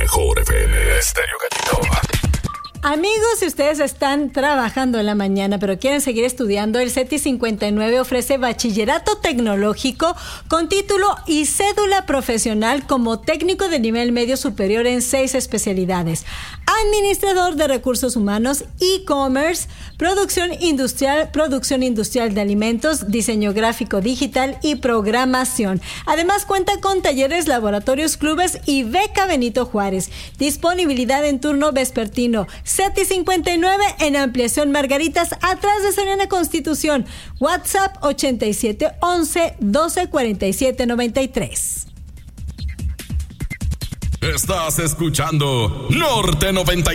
mejor FM Estéreo Gatito. Amigos, si ustedes están trabajando en la mañana pero quieren seguir estudiando, el CETI 59 ofrece bachillerato tecnológico con título y cédula profesional como técnico de nivel medio superior en 6 especialidades: administrador de recursos humanos, e-commerce, producción industrial de alimentos, diseño gráfico digital y programación. Además cuenta con talleres, laboratorios, clubes y beca Benito Juárez. Disponibilidad en turno vespertino. CETI 59 en Ampliación Margaritas, atrás de Soriana Constitución. WhatsApp 8711 1247 93. Estás escuchando Norte 90.